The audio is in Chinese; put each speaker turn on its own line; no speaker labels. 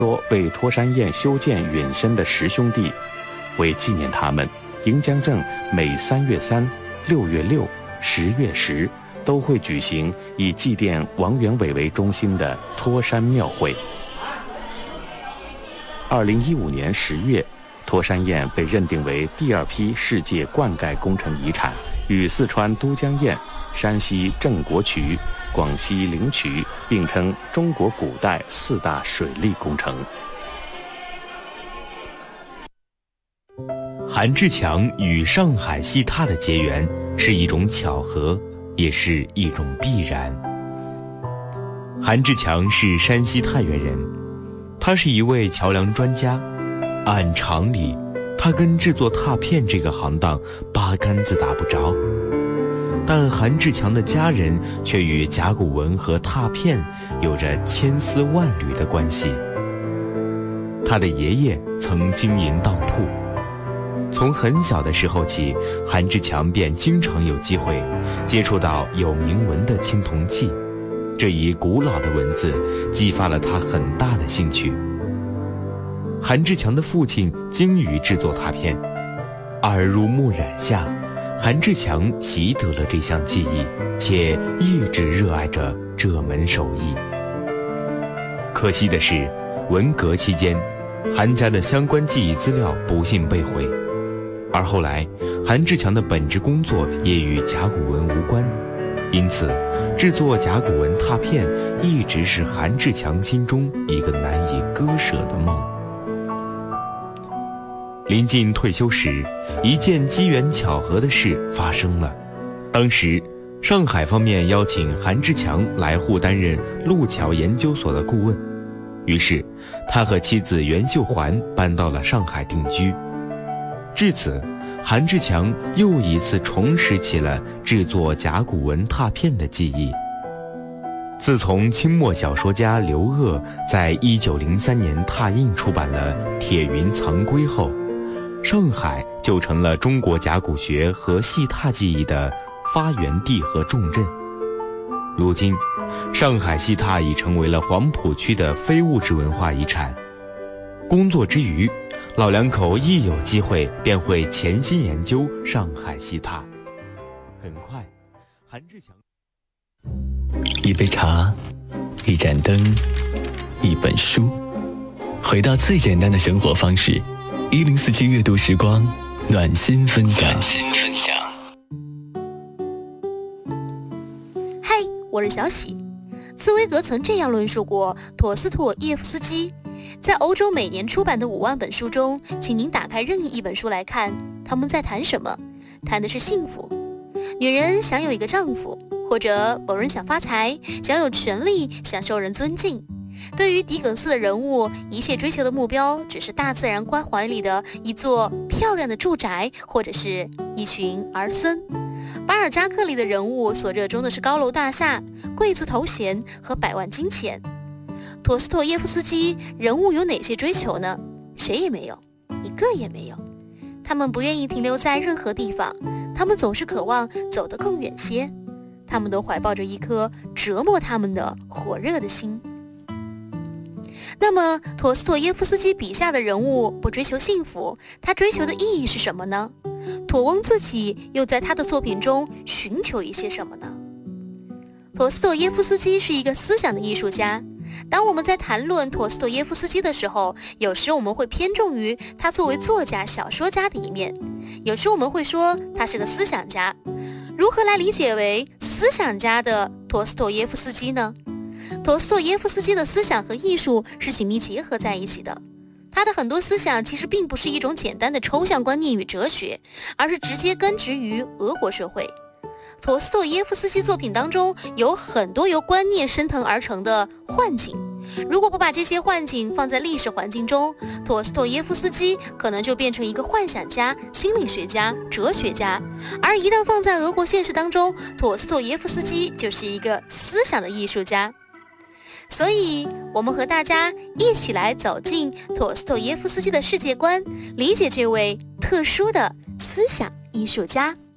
说为托山堰修建允身的10兄弟，为纪念他们，迎江镇每3月3、6月6、10月10都会举行以祭奠王元伟为中心的托山庙会。2015年10月，托山堰被认定为第2批世界灌溉工程遗产，与四川都江堰、山西镇国渠、广西灵渠并称中国古代4大水利工程。
韩志强与上海戏踏的结缘是一种巧合，也是一种必然。韩志强是山西太原人，他是一位桥梁专家。按常理，他跟制作拓片这个行当八竿子打不着，但韩志强的家人却与甲骨文和拓片有着千丝万缕的关系。他的爷爷曾经营当铺，从很小的时候起，韩志强便经常有机会接触到有铭文的青铜器，这一古老的文字激发了他很大的兴趣。韩志强的父亲精于制作拓片，耳濡目染下，韩志强习得了这项技艺，且一直热爱着这门手艺。可惜的是，文革期间，韩家的相关技艺资料不幸被毁，而后来韩志强的本职工作也与甲骨文无关，因此制作甲骨文拓片一直是韩志强心中一个难以割舍的梦。临近退休时，一件机缘巧合的事发生了。当时上海方面邀请韩志强来沪担任路桥研究所的顾问，于是他和妻子袁秀环搬到了上海定居。至此，韩志强又一次重拾起了制作甲骨文拓片的技艺。自从清末小说家刘鹗在1903年拓印出版了《铁云藏龟》后，上海就成了中国甲骨学和戏拓技艺的发源地和重镇。如今，上海戏拓已成为了黄浦区的非物质文化遗产。工作之余，老两口一有机会便会潜心研究上海戏拓。很快，韩志强
一杯茶，一盏灯，一本书，回到最简单的生活方式。1047阅读时光，暖心分享。
嗨，我是小喜。茨威格曾这样论述过陀思妥耶夫斯基。在欧洲每年出版的5万本书中，请您打开任意一本书来看，他们在谈什么？谈的是幸福。女人想有一个丈夫，或者某人想发财，想有权利，想受人尊敬。对于狄更斯的人物，一切追求的目标只是大自然关怀里的一座漂亮的住宅，或者是一群儿孙。巴尔扎克里的人物所热衷的是高楼大厦、贵族头衔和百万金钱。陀思妥耶夫斯基人物有哪些追求呢？谁也没有，一个也没有。他们不愿意停留在任何地方，他们总是渴望走得更远些。他们都怀抱着一颗折磨他们的火热的心。那么陀思妥耶夫斯基笔下的人物不追求幸福，他追求的意义是什么呢？妥翁自己又在他的作品中寻求一些什么呢？陀思妥耶夫斯基是一个思想的艺术家。当我们在谈论陀思妥耶夫斯基的时候，有时我们会偏重于他作为作家、小说家的一面，有时我们会说他是个思想家。如何来理解为思想家的陀思妥耶夫斯基呢？陀思妥耶夫斯基的思想和艺术是紧密结合在一起的。他的很多思想其实并不是一种简单的抽象观念与哲学，而是直接根植于俄国社会。陀思妥耶夫斯基作品当中有很多由观念升腾而成的幻境，如果不把这些幻境放在历史环境中，陀思妥耶夫斯基可能就变成一个幻想家、心理学家、哲学家；而一旦放在俄国现实当中，陀思妥耶夫斯基就是一个思想的艺术家。所以我们和大家一起来走进陀思妥耶夫斯基的世界观，理解这位特殊的思想艺术家。